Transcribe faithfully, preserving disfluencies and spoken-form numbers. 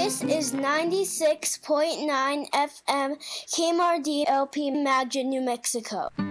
This is ninety-six point nine F M K M R D L P Magna, New Mexico.